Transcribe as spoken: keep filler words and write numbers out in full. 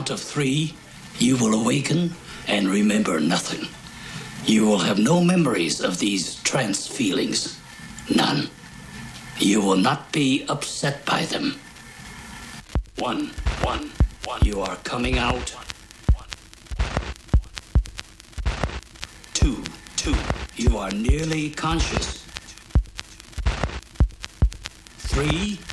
count of three, you will awaken and remember nothing. You will have no memories of these trance feelings. None. You will not be upset by them. One, one, one. You are coming out. Two, two. You are nearly conscious. Three.